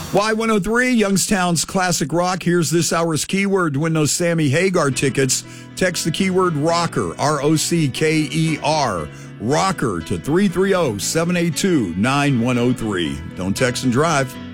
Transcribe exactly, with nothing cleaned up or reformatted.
Y one oh three, Youngstown's Classic Rock. Here's this hour's keyword to win those Sammy Hagar tickets. Text the keyword rocker, R O C K E R, rocker to three three zero, seven eight two, nine one zero three. Don't text and drive.